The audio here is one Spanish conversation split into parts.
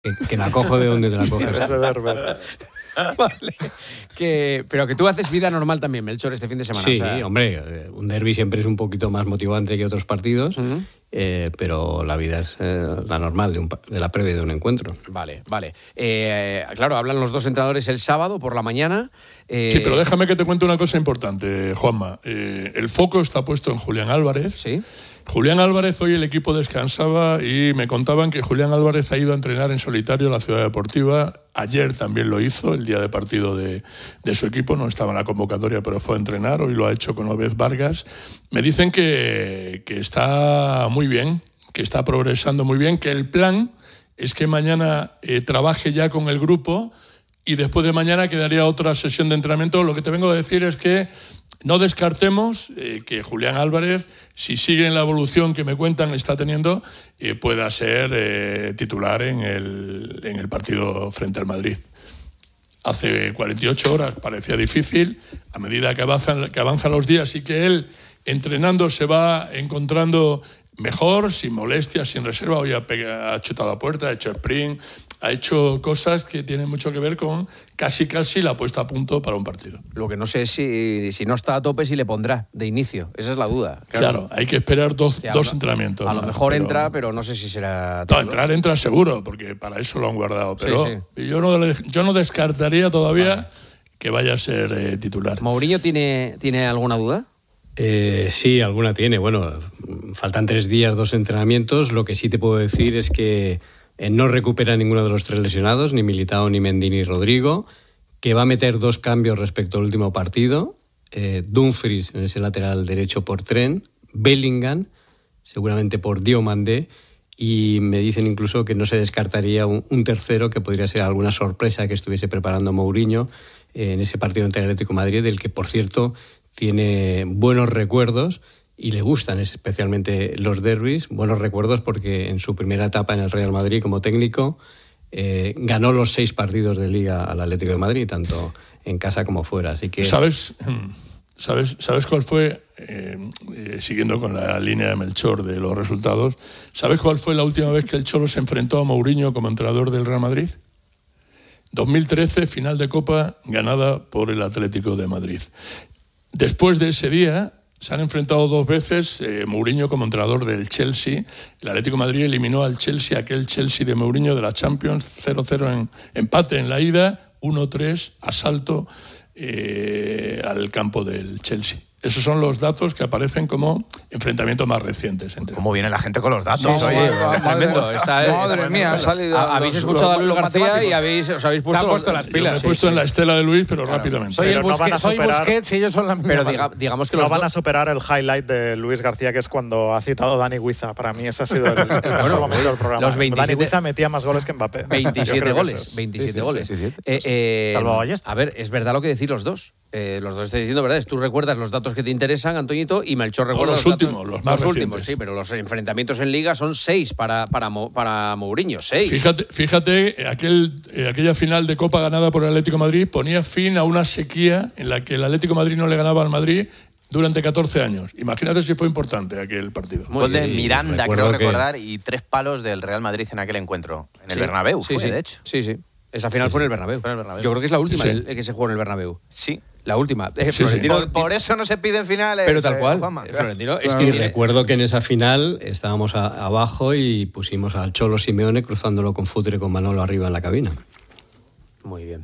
Que la cojo de donde te la coges. Vale. Pero que tú haces vida normal también, Melchor, este fin de semana. Sí, hombre, un derbi siempre es un poquito más motivante que otros partidos, pero la vida es la normal de la previa de un encuentro. Vale. Claro, hablan los dos entrenadores el sábado por la mañana. Sí, pero déjame que te cuente una cosa importante, Juanma. El foco está puesto en Julián Álvarez. Sí. Julián Álvarez, hoy el equipo descansaba y me contaban que Julián Álvarez ha ido a entrenar en solitario a la Ciudad Deportiva. Ayer también lo hizo, el día de partido de su equipo. No estaba en la convocatoria, pero fue a entrenar. Hoy lo ha hecho con Obed Vargas. Me dicen que está muy bien, que está progresando muy bien, que el plan es que mañana trabaje ya con el grupo y después de mañana quedaría otra sesión de entrenamiento. Lo que te vengo a decir es que no descartemos que Julián Álvarez, si sigue en la evolución que me cuentan está teniendo, pueda ser titular en el partido frente al Madrid. Hace 48 horas parecía difícil, a medida que avanzan los días y que él entrenando se va encontrando mejor, sin molestias, sin reserva. Hoy ha chutado a puerta, ha hecho sprint, ha hecho cosas que tienen mucho que ver con casi la puesta a punto para un partido. Lo que no sé es si no está a tope, si le pondrá de inicio. Esa es la duda. Claro, hay que esperar dos entrenamientos. A lo mejor entra, pero no sé si será... No, entra seguro, porque para eso lo han guardado. Pero sí. Yo no descartaría todavía que vaya a ser titular. ¿Mourinho tiene alguna duda? Sí, alguna tiene. Bueno, faltan 3 días, 2 entrenamientos. Lo que sí te puedo decir es que no recupera ninguno de los 3 lesionados, ni Militao, ni Mendy, ni Rodrigo, que va a meter 2 cambios respecto al último partido. Dumfries en ese lateral derecho por Trent, Bellingham seguramente por Diomandé, y me dicen incluso que no se descartaría un tercero que podría ser alguna sorpresa que estuviese preparando Mourinho en ese partido ante el Atlético de Madrid, del que por cierto tiene buenos recuerdos y le gustan especialmente los derbis. Buenos recuerdos porque en su primera etapa en el Real Madrid como técnico ganó los 6 partidos de Liga al Atlético de Madrid, tanto en casa como fuera. Así que ¿Sabes cuál fue, siguiendo con la línea de Melchor de los resultados, ¿sabes cuál fue la última vez que el Cholo se enfrentó a Mourinho como entrenador del Real Madrid? 2013, final de Copa ganada por el Atlético de Madrid. Después de ese día se han enfrentado 2 veces Mourinho como entrenador del Chelsea. El Atlético de Madrid eliminó al Chelsea, aquel Chelsea de Mourinho de la Champions, 0-0 en empate en la ida, 1-3 asalto al campo del Chelsea. Esos son los datos que aparecen como enfrentamientos más recientes. ¿Cómo viene la gente con los datos? Sí, oye, es tremendo. Madre mía, ha salido. Habéis escuchado a Luis García y os habéis puesto las pilas. Me he puesto en la estela de Luis, pero rápidamente. Soy Busquets y ellos son la misma. Pero digamos que no van a superar el highlight de Luis García, que es cuando ha citado Dani Guiza. Para mí ese ha sido el mejor momento del programa. Dani Guiza metía más goles que Mbappé. 27 goles. 27 goles. Salvo Ballesta. A ver, es verdad lo que decís los dos. Los dos estoy diciendo verdades. Tú recuerdas los datos que te interesan, Antoñito, y Melchor recuerda los últimos, los más recientes. Sí, pero los enfrentamientos en Liga son 6 para Mourinho, 6. Fíjate, aquella final de Copa ganada por el Atlético de Madrid ponía fin a una sequía en la que el Atlético de Madrid no le ganaba al Madrid durante 14 años. Imagínate si fue importante aquel partido. Gol de Miranda, creo recordar, y 3 palos del Real Madrid en aquel encuentro. En el Bernabéu de hecho. Sí. Esa final fue en el Bernabéu. Yo creo que es la última que se jugó en el Bernabéu. Sí. La última. Por eso no se piden finales. Pero tal cual. Florentino, y recuerdo que en esa final estábamos abajo y pusimos al Cholo Simeone cruzándolo con Futre con Manolo arriba en la cabina. Muy bien.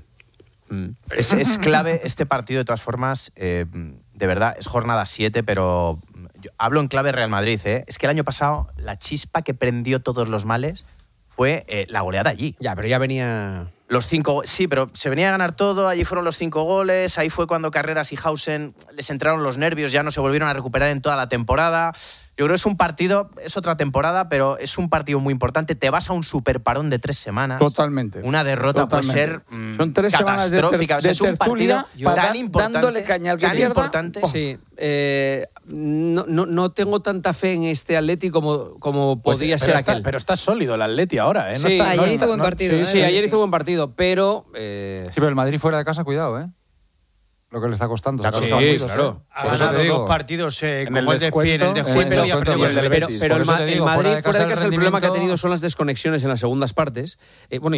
Es clave este partido, de todas formas. De verdad, es jornada 7, pero yo hablo en clave Real Madrid. Es que el año pasado la chispa que prendió todos los males fue la goleada allí. Ya, pero ya venía... Los 5, sí, pero se venía a ganar todo, allí fueron los 5 goles, ahí fue cuando Carreras y Hausen les entraron los nervios, ya no se volvieron a recuperar en toda la temporada. Yo creo que es un partido, es otra temporada, pero es un partido muy importante. Te vas a un superparón de 3 semanas. Totalmente. Una derrota puede ser son 3 semanas de es un partido tan importante. Dándole caña al que tan importante. Sí. No tengo tanta fe en este Atleti como podría ser aquel. Pero está sólido el Atleti ahora, ¿eh? Sí, ayer hizo buen partido. Sí, ayer hizo buen partido, pero... Sí, pero el Madrid fuera de casa, cuidado, ¿eh? lo que le está costando. Le ha costado mucho, claro. Ha ganado 2 partidos como el descuento y ha perdido el Betis. Pero el Madrid, fuera de casa, el problema que ha tenido son las desconexiones en las segundas partes. Bueno,